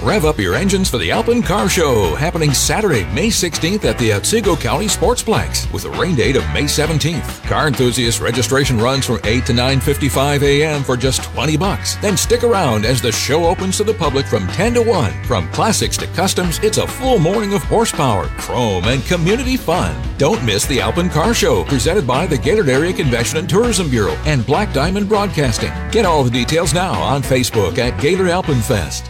Rev up your engines for the Alpine Car Show, happening Saturday, May 16th at the Otsego County Sportsplex with a rain date of May 17th. Car enthusiast registration runs from 8 to 9:55 a.m. for just $20. Then stick around as the show opens to the public from 10 to 1. From classics to customs, it's a full morning of horsepower, chrome, and community fun. Don't miss the Alpine Car Show, presented by the Gaylord Area Convention and Tourism Bureau and Black Diamond Broadcasting. Get all the details now on Facebook at Gaylord Alpine Fest.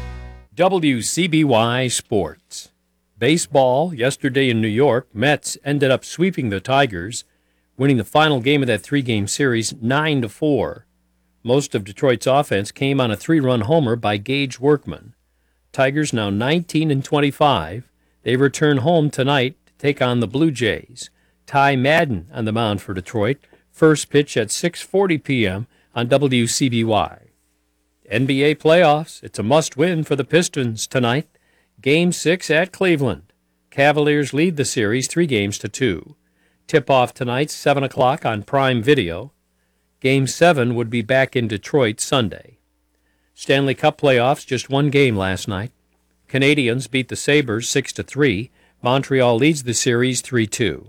WCBY Sports. Baseball, yesterday in New York, Mets ended up sweeping the Tigers, winning the final game of that three-game series 9-4. Most of Detroit's offense came on a three-run homer by Gage Workman. Tigers now 19-25. They return home tonight to take on the Blue Jays. Ty Madden on the mound for Detroit. First pitch at 6:40 p.m. on WCBY. NBA playoffs, it's a must-win for the Pistons tonight. Game 6 at Cleveland. Cavaliers lead the series 3-2. Tip-off tonight, 7 o'clock on Prime Video. Game 7 would be back in Detroit Sunday. Stanley Cup playoffs, just one game last night. Canadiens beat the Sabres 6-3. Montreal leads the series 3-2.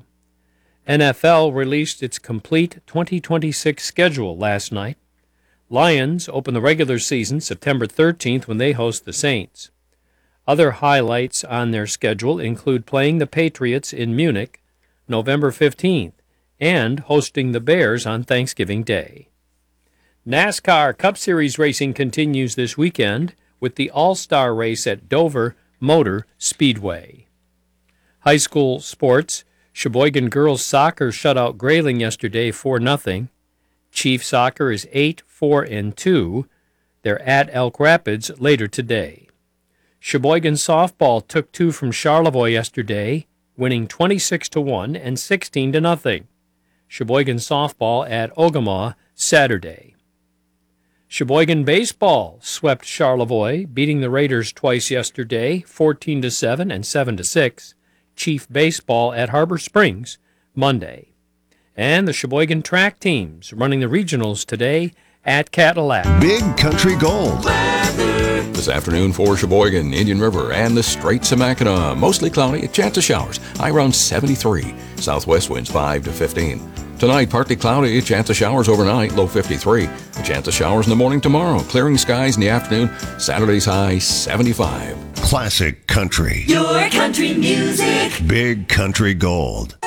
NFL released its complete 2026 schedule last night. Lions open the regular season September 13th when they host the Saints. Other highlights on their schedule include playing the Patriots in Munich November 15th and hosting the Bears on Thanksgiving Day. NASCAR Cup Series racing continues this weekend with the All-Star race at Dover Motor Speedway. High school sports, Sheboygan girls soccer shut out Grayling yesterday 4-0. Chief Soccer is 8-4-2. They're at Elk Rapids later today. Sheboygan softball took 2 from Charlevoix yesterday, winning 26-1 and 16-0. Sheboygan softball at Ogemaw Saturday. Sheboygan baseball swept Charlevoix, beating the Raiders twice yesterday, 14-7 and 7-6. Chief baseball at Harbor Springs Monday. And the Sheboygan track teams running the regionals today at Cadillac. Big Country Gold. This afternoon for Sheboygan, Indian River, and the Straits of Mackinac. Mostly cloudy, a chance of showers. High around 73. Southwest winds 5 to 15. Tonight, partly cloudy, a chance of showers overnight, low 53. A chance of showers in the morning tomorrow. Clearing skies in the afternoon. Saturday's high 75. Classic country. Your country music. Big Country Gold.